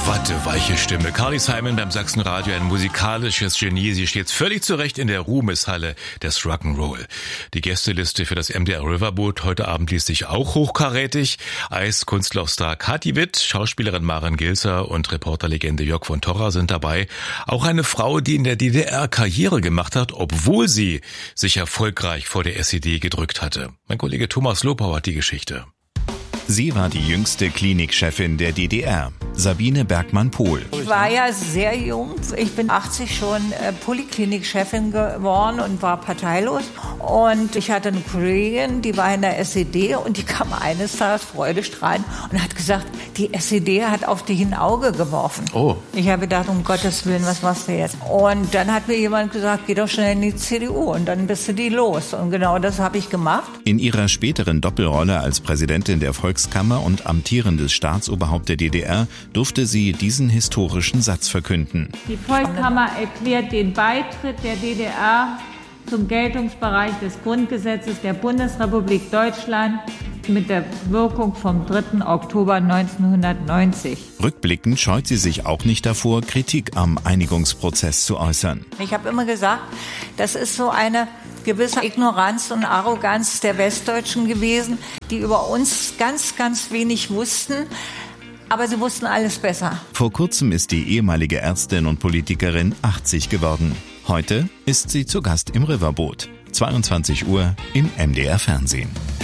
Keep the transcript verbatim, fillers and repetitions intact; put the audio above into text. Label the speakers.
Speaker 1: Watte, weiche Stimme. Carly Simon beim Sachsenradio, ein musikalisches Genie. Sie steht völlig zurecht in der Ruhmeshalle des Rock'n'Roll. Die Gästeliste für das M D R Riverboot heute Abend liest sich auch hochkarätig. Eiskunstlaufstar Kathi Witt, Schauspielerin Maren Gilzer und Reporterlegende Jörg von Torra sind dabei. Auch eine Frau, die in der D D R Karriere gemacht hat, obwohl sie sich erfolgreich vor der S E D gedrückt hatte. Mein Kollege Thomas Lopau hat die Geschichte.
Speaker 2: Sie war die jüngste Klinikchefin der D D R, Sabine Bergmann-Pohl.
Speaker 3: Ich war ja sehr jung. Ich bin achtzig schon äh, Poliklinikchefin geworden und war parteilos. Und ich hatte eine Kollegin, die war in der S E D und die kam eines Tages freudestrahlend und hat gesagt, die S E D hat auf dich ein Auge geworfen.
Speaker 1: Oh.
Speaker 3: Ich habe gedacht, um Gottes Willen, was machst du jetzt? Und dann hat mir jemand gesagt, geh doch schnell in die C D U und dann bist du die los. Und genau das habe ich gemacht.
Speaker 2: In ihrer späteren Doppelrolle als Präsidentin der Volkskammer und amtierendes Staatsoberhaupt der D D R durfte sie diesen historischen Satz verkünden.
Speaker 4: Die Volkskammer erklärt den Beitritt der D D R zum Geltungsbereich des Grundgesetzes der Bundesrepublik Deutschland mit der Wirkung vom dritten Oktober neunzehnhundertneunzig.
Speaker 2: Rückblickend scheut sie sich auch nicht davor, Kritik am Einigungsprozess zu äußern.
Speaker 3: Ich habe immer gesagt, das ist so eine gewisse Ignoranz und Arroganz der Westdeutschen gewesen, die über uns ganz, ganz wenig wussten. Aber sie wussten alles besser.
Speaker 2: Vor kurzem ist die ehemalige Ärztin und Politikerin achtzig geworden. Heute ist sie zu Gast im Riverboot. zweiundzwanzig Uhr im M D R Fernsehen.